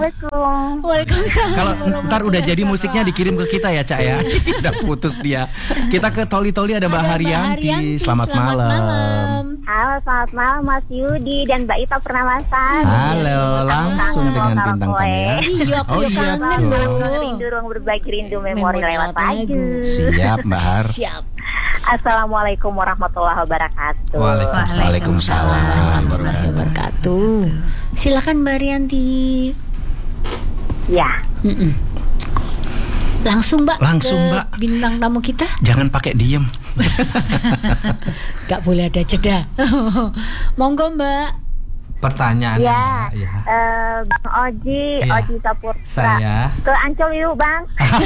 Assalamualaikum. Waalaikumsalam. Kalau ntar udah jadi musiknya dikirim ke kita ya, Cak ya. Udah putus dia. Kita ke Toli-Toli ada Mbak Haryanti. Selamat malam. Halo, selamat malam Mas Yudi dan Mbak Ita Purnamasan. Halo, langsung dengan bintang tamu ya. Iya, aku kangen loh. Rindu ruang berbagi, rindu memori lewat lagu. Siap, Mbak Har. Siap. Assalamualaikum warahmatullahi wabarakatuh. Waalaikumsalam warahmatullahi wabarakatuh. Silakan Mbak Haryanti. Ya. Langsung Mbak. Langsung, ke Mbak. Bintang tamu kita. Jangan pakai diem. Gak boleh ada jeda. Monggo Mbak. Pertanyaan Ya, ya. Bang Oji, Iya. Oji Saputra. Saya. Ke Ancol yuk Bang.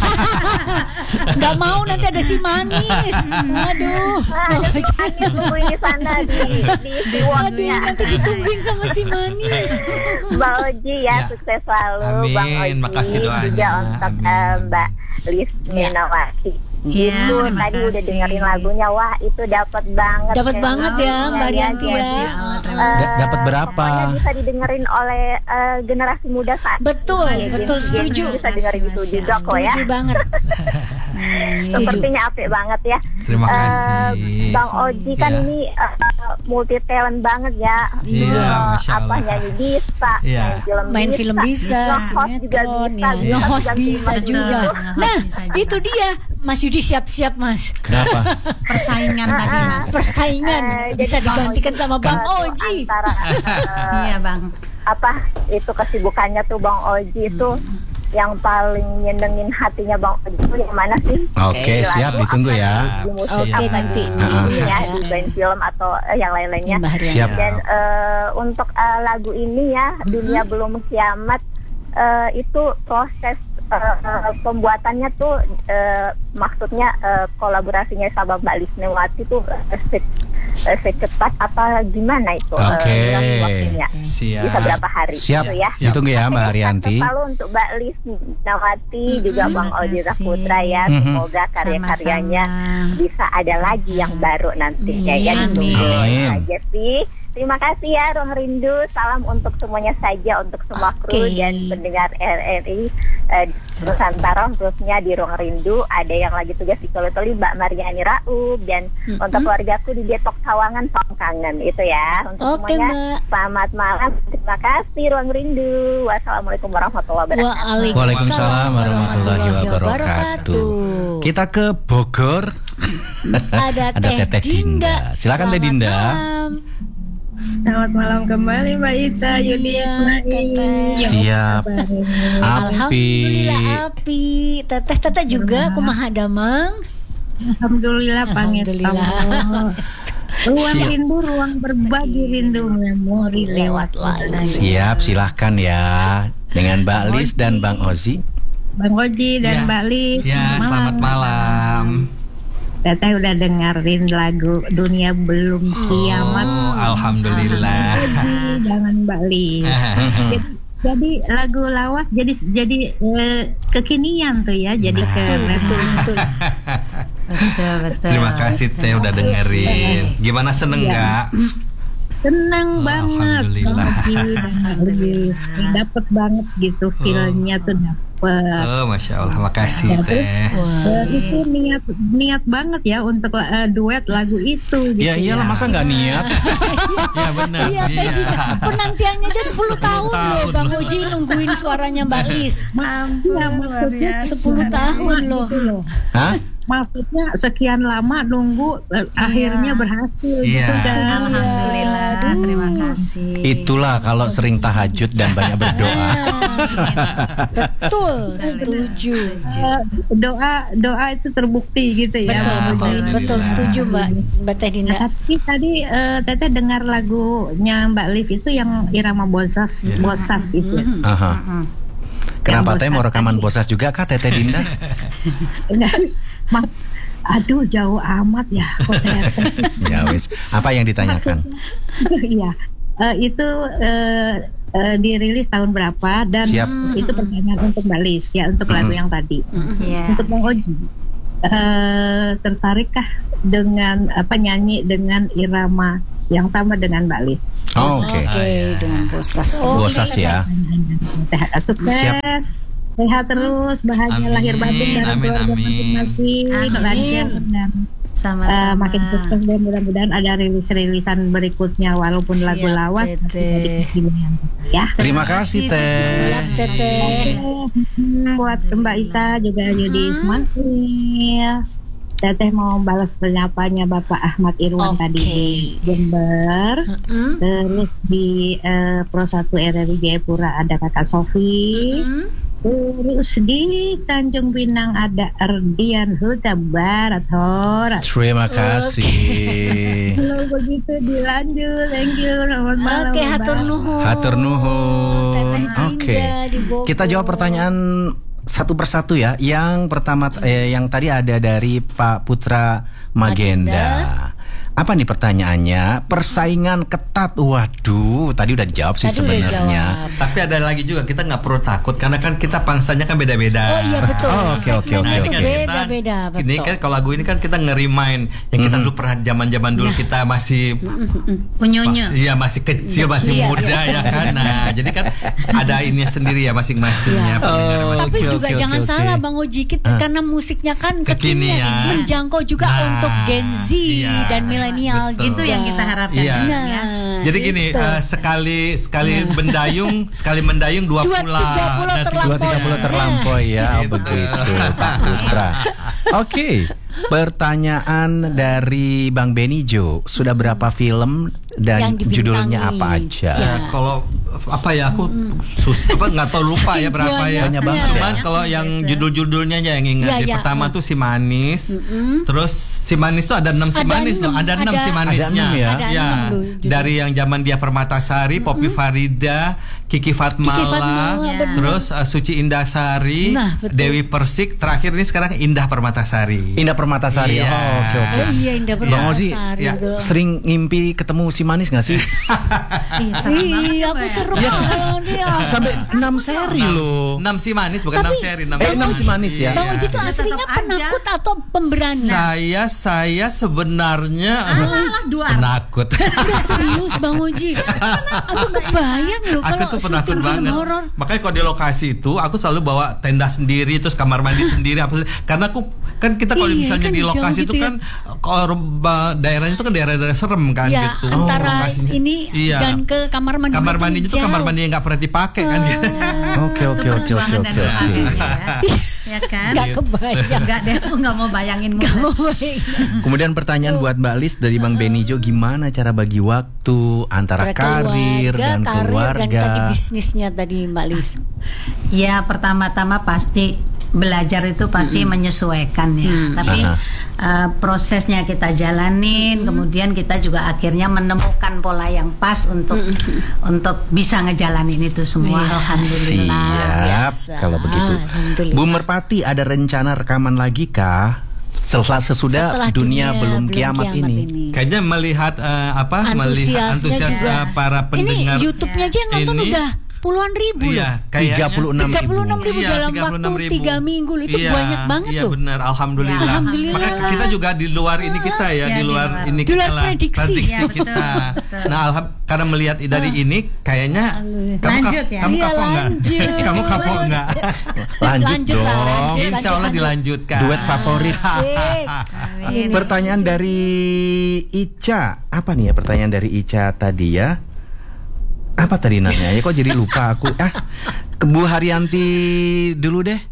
Gak mau nanti ada si manis. Aduh. Ada si Manis nungguin di sana di Aduh, waktunya. nanti ditungguin sama si manis. Bang Oji ya, Ya. sukses selalu. Amin, Bang Oji. makasih doanya. Juga untuk Mbak Lis Minawati. Iya, Itu terima tadi udah kasih. dengerin lagunya, wah itu dapat banget. Dapat Kayaknya. banget ya Mbak Haryanti ya. Dapat berapa? Pokoknya bisa didengerin oleh generasi muda saat Betul, ini. betul, Jadi setuju. bisa dengerin itu juga kok ya. Setuju banget. Setuju. Sepertinya apik banget ya. Terima kasih. Bang Oji kan Ya. ini multi talent banget ya. Iya, Masya Apa Allah. nyanyi bisa, Iya. Main film bisa, nge-host juga sinetron bisa, ya. Nge-host ganti bisa mas juga. Nge-host Nah, bisa juga. itu dia. Mas Yudi siap-siap Mas. Kenapa? Persaingan tadi Mas. Persaingan bisa jadi Bang digantikan Oji sama Bang tuh Oji. Antara Iya Bang. apa itu kesibukannya tuh Bang Oji itu yang paling nyenengin hatinya Bang Oji itu yang mana sih? Oke, Di siap lagu ditunggu apa, ya. Di musik Oke, apa, nanti di ditunggu ini ya, aja. di band film atau yang lain-lainnya. Mbak Haryanti. Siap. Dan untuk lagu ini ya, Dunia Belum Kiamat, itu proses pembuatannya tuh maksudnya kolaborasinya sama Mbak Lisnewati tuh secepat apa gimana itu? Oke. Waktunya. Siap. Bisa berapa hari? Siap. Gitu ya. Ditunggu ya Mbak Haryanti. Lalu untuk Mbak Lisnawati juga Bang Oji kasih. Saputra ya, semoga karya-karyanya Sama-sama. bisa ada lagi yang baru nantinya ya. Amin. Ditunggu Amin. aja sih. Terima kasih ya Ruang Rindu. Salam untuk semuanya saja, untuk semua kru Oke. dan pendengar RRI Nusantara, khususnya di Ruang Rindu. Ada yang lagi tugas di Toli-Toli, Mbak Mariani Raub, dan untuk keluargaku di Depok Sawangan, Pangkangen itu ya. Untuk Oke, semuanya Mbak. selamat malam. Terima kasih Ruang Rindu. Wassalamualaikum warahmatullahi wabarakatuh. Waalaikumsalam warahmatullahi wabarakatuh. Kita ke Bogor. Ada Teh Dinda. Silakan Teh Selamat Dinda. malam. Selamat malam kembali Mbak Ita, Yudi, Iya, Ismail. Teteh. Siap. Alhamdulillah api. Teteh juga kumaha damang. Alhamdulillah Alhamdulillah. Ruang Siap. rindu, ruang berbagi rindu memori Lewat lagi. Siap, silahkan ya. Dengan Mbak Lis dan Bang Ozi. Bang Oji dan Ya. Mbak Lis. Ya, selamat malam. Teteh udah dengerin lagu Dunia Belum Kiamat. Oh, alhamdulillah. Jangan Mbak Lis. Jadi lagu lawas jadi kekinian tuh ya, jadi keren. Betul. Betul. Terima kasih Teh udah dengerin. Gimana seneng nggak? Senang banget. Alhamdulillah. Bang Oji dan Mbak Lis. Dapet banget gitu feel-nya tuh dapet. Oh, Masya Allah, makasih Teh. Itu niat banget ya untuk duet lagu itu gitu. Ya iyalah, masa nggak niat? Ya benar. Iya, Teh Dinda. Penantiannya aja 10 tahun loh Bang Oji nungguin suaranya Mbak Lis. Ya, maksudnya 10 tahun loh. gitu loh. Hah? Maksudnya sekian lama nunggu akhirnya berhasil Iya. gitu kan. Alhamdulillah. Aduh. Terima kasih. Itulah kalau sering tahajud dan banyak berdoa. Betul, setuju. Doa itu terbukti gitu ya. Betul, setuju Mbak Teh Dinda. Tapi tadi Teteh dengar lagunya Mbak Lis itu yang irama bosas itu. Aha. Kenapa Teh mau rekaman bosas juga kah Teteh Dinda? Aduh jauh amat ya kok Teteh. Ya wis. Apa yang ditanyakan? Iya, itu dirilis tahun berapa dan Siap. itu pertanyaan untuk Mbak Lis ya, untuk lagu yang tadi. Iya. Untuk Bang Oji, tertarikkah dengan nyanyi dengan irama yang sama dengan Mbak Lis. Oke. Dengan Bosas. Bosas ya. Sukses, sehat terus, bahagia lahir batin dari keluarga masing-masing, lancar dan Sama-sama. makin sukses dan mudah-mudahan ada rilis-rilisan berikutnya walaupun lagu lawas ya. Terima kasih Teh. Siap, Teteh. Buat Mbak Ita juga Yudi Ismail. Teteh mau balas penyapanya Bapak Ahmad Irwan tadi di Jember. Terus di Pro 1 RRI Jayapura ada Kakak Sofi. Terus di Tanjung Pinang ada Ardian Huta Barat Horas. Terima kasih. Kalau begitu dilanjut. Thank you. Selamat malam. Oke, hatur nuhun. Hatur nuhun. Teteh Oke. Dinda di Bogor. Kita jawab pertanyaan satu persatu ya. Yang pertama yang tadi ada dari Pak Putra Magenda. Apa nih pertanyaannya? Persaingan ketat. Waduh, tadi udah dijawab sih Tadi udah sebenarnya. jawab. Tapi ada lagi juga, kita nggak perlu takut karena kan kita pangsanya kan beda-beda. Oh iya betul. Oh, oke, oke, Segmennya oke, itu oke. beda-beda. Ini Betul. kan kalau lagu ini kan kita nge-remind yang kita dulu pernah zaman-zaman dulu kita masih Punyunya. iya masih kecil, masih Iya, muda ya kan. Nah, jadi kan ada ini sendiri ya masing-masingnya. Iya. pendengar Oh, Tapi masing-masing. juga oke, jangan oke. salah Bang Oji, karena musiknya kan kekinian, Kekinian. menjangkau juga Nah, untuk Gen Z iya, dan milenial betul. gitu Itu yang kita harapkan. Iya. Nah, Jadi gini, gitu. sekali mendayung dua Dua pulau. tiga pulau Nah, terlampaui. 2-3 terlampaui ya. Oh, Gitu. begitu Pak Putra. Oke. Pertanyaan dari Bang Benijo. Sudah berapa film dan Yang dibintangi. judulnya apa aja? Ya. Kalau apa ya aku nggak tahu lupa ya berapa ya. Banyak banget Cuman ya. kalau yang judul-judulnya aja yang ingat. Ya, Yang ya. pertama tuh Si Manis. Terus Si Manis tuh ada 6 Si Ada Manis loh. 6, Ada 6 Si ada- Manisnya. Ada 6 ya? Ada Ya. 6 loh judul. Dari yang zaman dia Permatasari, Poppy Farida, Kiki Fatmala, Kiki Fatmala, benar. terus Suci Indasari, Nah, betul. Dewi Persik, terakhir ini sekarang Indah Permatasari. Indah Permatasari. Iya. Oh, oke. Oh iya, Indah Bang Ozi, Permatasari, ya, betul. sering ngimpi ketemu si Manis gak sih? Ih, aku serem banget ya. Sampai 6 seri loh. 6 Si Manis bukan 6 seri, 6 6 si Manis ya. Bang Oji itu Ya, aslinya tetap aja. penakut atau pemberani? Saya sebenarnya penakut. Udah serius Bang Oji. Aku kebayang loh Aku kalau tuh penakut syuting film banget. horor. Makanya kalau di lokasi itu aku selalu bawa tenda sendiri, terus kamar mandi sendiri apa karena aku kan kita kalau Iya, misalnya kan di jauh lokasi gitu itu ya. kan kalau daerahnya itu kan daerah-daerah serem kan Ya, gitu. antara Lokasinya. ini Iya. dan ke kamar mandi. Kamar itu mandinya tuh jauh. kamar mandi yang nggak pernah dipakai kan gitu. Oke. Perjuangan dan doanya ya kan? Gak kebayang. Enggak deh, aku nggak mau bayangin Gak mau mulu. bayangin. Kemudian pertanyaan buat Mbak Lis dari Bang Benijo, gimana cara bagi waktu antara karir dan keluarga? dan tadi bisnisnya tadi Mbak Lis. Ya pertama-tama pasti belajar itu pasti menyesuaikan ya. Tapi prosesnya kita jalanin, kemudian kita juga akhirnya menemukan pola yang pas untuk bisa ngejalanin itu semua. Alhamdulillah. Siap. biasa. Kalau begitu, Alhamdulillah. Bu Merpati ada rencana rekaman lagi kah? Sesudah dunia belum kiamat ini. Kayaknya melihat melihat antusias juga. para pendengar. Ini YouTube-nya aja yang nonton ini- udah puluhan ribu loh. Iya, kayaknya 36.000. ribu Iya, dalam 36.000. waktu 3 minggu loh. Itu Iya, banyak banget iya, tuh. benar, alhamdulillah. Alhamdulillah. Makanya kita juga di luar ini kita ya, Ya, di luar di luar. ini Di kita luar lah, prediksi. Ya, betul, kita. betul. Nah, karena melihat dari ini kayaknya Lanjut ya? kamu Iya, kapok nggak? lanjut. Kamu kapok nggak? Lanjut lah, dong. lanjut. Insya Allah dilanjutkan. Duet favorit. Asik. Ini. Pertanyaan dari Ica. Apa nih ya pertanyaan dari Ica tadi ya? Apa tadi nanya? Ya kok jadi lupa aku. Ke Bu Haryanti dulu deh.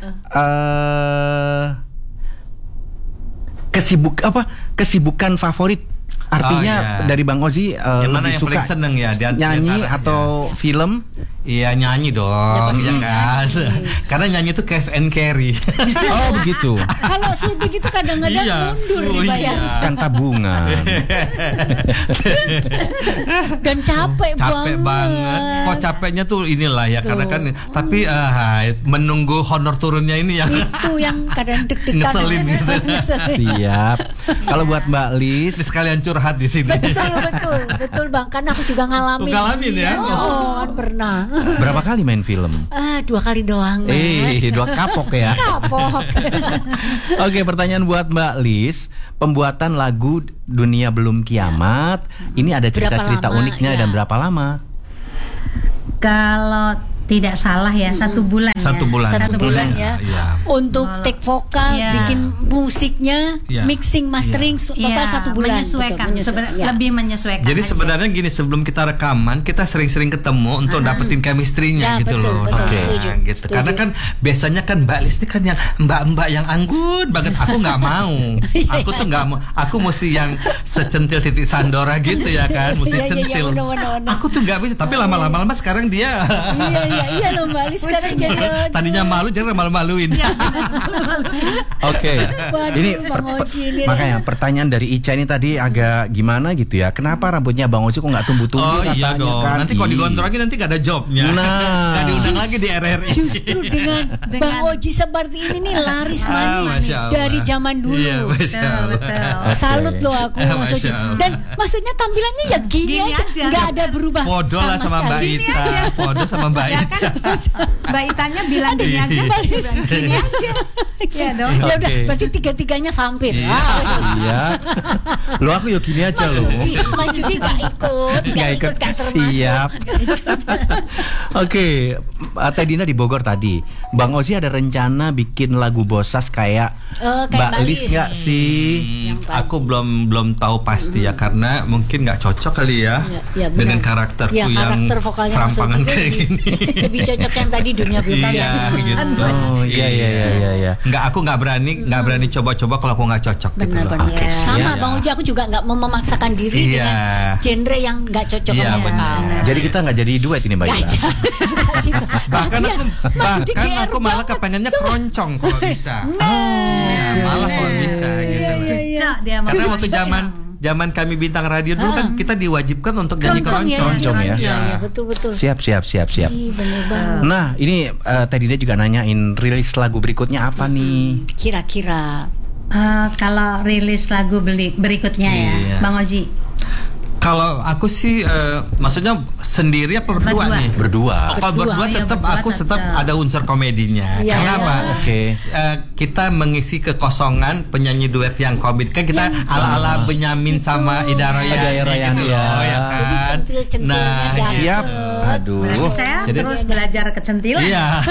Kesibukan favorit. Artinya dari Bang Ozi yang mana lebih yang suka paling seneng ya? nyanyi atau film? Iya nyanyi dong, ya kan? Karena nyanyi itu cash and carry. Oh begitu. Kalau syuting itu kadang-kadang Iya. mundur Oh, dibayar. iya. Kan tabungan. Dan capek banget. Kok capeknya tuh inilah ya, karena kan tapi menunggu honor turunnya ini yang Itu yang kadang deg-degan. Ngeselin gitu. Ngeselin. Siap. Kalau buat Mbak Lis, sekalian curhat curhat di sini. Betul Bang, kan aku juga ngalamin. Ngalamin ya? Oh, kan pernah. Berapa kali main film? 2 kali doang, Mas. 2 kapok ya. Kapok. Oke, pertanyaan buat Mbak Lis. Pembuatan lagu Dunia Belum Kiamat, ini ada cerita-cerita uniknya dan berapa lama? Kalau tidak salah ya 1 bulan. 1 bulan. 1 bulan ya. Untuk take vokal, bikin musiknya, mixing, mastering, total 1 bulan. Menyesuaikan, lebih menyesuaikan. Jadi sebenarnya gini, sebelum kita rekaman, kita sering-sering ketemu untuk dapetin chemistry-nya gitu loh. Gitu. Karena kan biasanya kan Mbak Lis ini kan yang mbak-mbak yang anggun banget. Aku nggak mau. Aku tuh nggak mau. Aku mesti yang secentil titik Sandora gitu ya kan, mesti centil. Aku tuh nggak bisa. Tapi lama-lama sekarang dia. Iya loh Mbak Lis sekarang jadi. Tadinya malu, jangan malu-maluin. Oke. Ini Bang Oji ini makanya pertanyaan dari Ica ini tadi agak gimana gitu ya. Kenapa rambutnya Bang Oji kok nggak tumbuh-tumbuh? Oh iya dong. Kan? Nanti kalau digontrol lagi nanti gak ada jobnya. Gak diundang lagi di RRI. Justru dengan Bang Oji seperti ini nih laris manis dari zaman dulu. Iya, betul. Salut loh aku maksudnya. Dan maksudnya tampilannya ya gini aja, nggak ada berubah. Podo lah sama Mbak Ita. Podo sama Mbak Ita. Mbak Itanya bilang gini aja, gini aja. Iya dong. Ya udah, berarti 3-tiganya hampir. Iya. Lo aku yuk gini aja lo. Mas Yudi nggak ikut termasuk. Siap. Oke, Teh Dina di Bogor tadi. Bang Ozi ada rencana bikin lagu Bosas kayak Mbak Lis nggak sih? Aku belum tahu pasti ya, karena mungkin nggak cocok kali ya, dengan karakterku yang karakter vokalnya serampangan kayak gini. Lebih cocok yang tadi Dunia Belum Kiamat. Gitu. Oh iya. Nggak, aku nggak berani coba-coba kalau aku nggak cocok. Benar. Okay, sama Bang Uji, aku juga nggak mau memaksakan diri dengan genre yang nggak cocok sama vokal. Jadi kita nggak jadi duet ini Mbak Ita. Bahkan aku malah kepengennya keroncong kalau bisa. Malah kalau bisa gitu. Karena waktu zaman kami bintang radio dulu kan kita diwajibkan untuk nyanyi keroncong ya. Iya, betul. Siap. Bener banget. Nah, ini tadi dia juga nanyain rilis lagu berikutnya apa nih? Kira-kira kalau rilis lagu berikutnya ya, Bang Oji. Kalau aku sih maksudnya sendiri apa berdua nih? Berdua. Kalau berdua tetap aku tetap ada unsur komedinya. Karena apa? Kita mengisi kekosongan penyanyi duet yang komedi. Kan kita ala-ala Benyamin sama Ida Royani ya kan. Nah, siap. Aduh. Saya terus belajar kecentilan. Iya.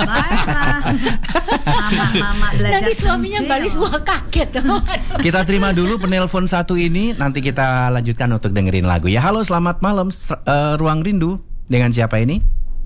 Mama belajar. Nanti suaminya balis, wah kaget. Kita terima dulu penelpon satu ini, nanti kita lanjutkan untuk dengerin lagu ya. Halo, selamat malam, Ruang Rindu. Dengan siapa ini?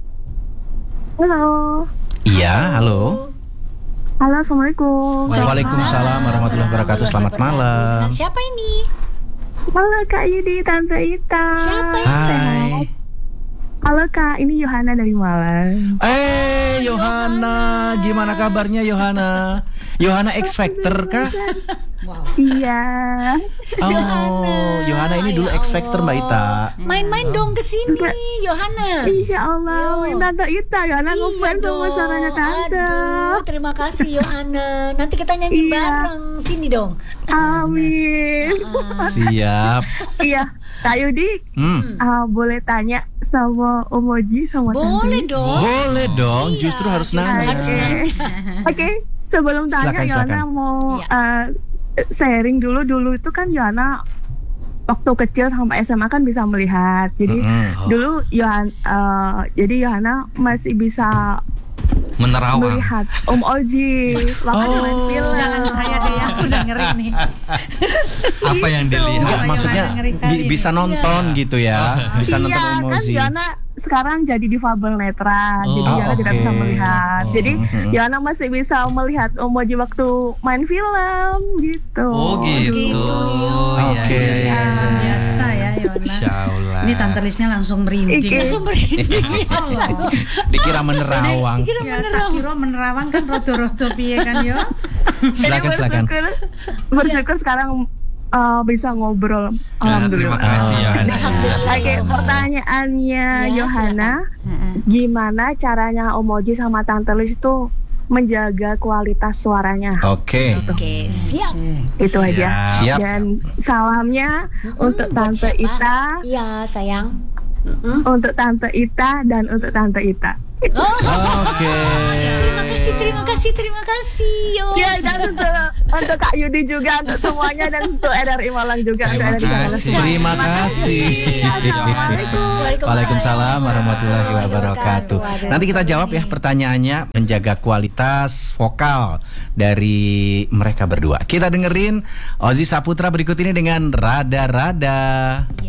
Halo. Iya, halo. Halo, assalamualaikum. Waalaikumsalam warahmatullahi wabarakatuh. Selamat malam. Dengan siapa ini? Halo Kak Yudi, Tante Ita. Siapa ini? Hai. Halo Kak, ini Yohana dari Malang. Yohana, gimana kabarnya Yohana? Yohana X Factor kah? Iya. Oh, Yohana ini dulu X Factor Mbak Ita. Main-main dong ke sini, Yohana. Insya Allah, Tante Ita, Yohana ngefans sama suaranya Tante. Aduh, terima kasih Yohana. Nanti kita nyanyi bareng, sini dong. Amin. Siap. Iya, Kak Yudi, boleh tanya sama Om Oji sama Boleh Tante? dong. Boleh dong, justru harus nanya. Oke, sebelum tanya Yohana mau sharing dulu itu kan Yohana waktu kecil sampai SMA kan bisa melihat. Jadi dulu Yohana masih bisa menerawang melihat Om Oji waktu main film. Jangan saya deh, aku udah ngeri nih. Apa yang dilihat? Enggak, maksudnya bisa nonton gitu ya. Bisa nonton Om Kan Oji. Yohana sekarang jadi difabel netra, jadi Yohana tidak bisa melihat. Jadi Yohana masih bisa melihat Om Oji waktu main film gitu. Oh gitu. Oke. Biasa ya Yohana. Ini Tante Lisnya langsung merinding. Langsung merinding. Dikira menerawang. Kira menerawang kan roto-roto piye kan yo. Silakan. Bersyukur sekarang bisa ngobrol. Terima kasih Yohana. Oke, pertanyaannya Yohana, gimana caranya Om Oji sama Tante Lis itu menjaga kualitas suaranya. Oke. Siap. Itu aja. Siap. Dan salamnya untuk Tante Ita. Iya, sayang. Untuk Tante Ita dan untuk Tante Ita. Oke. Terima kasih. Yo. Ya, dan untuk Kak Yudi juga, untuk semuanya, dan untuk RRI Malang juga. Terima kasih. Waalaikumsalam warahmatullahi wabarakatuh. Nanti kita jawab ya pertanyaannya, menjaga kualitas vokal dari mereka berdua. Kita dengerin Ozi Saputra berikut ini dengan Rada-Rada.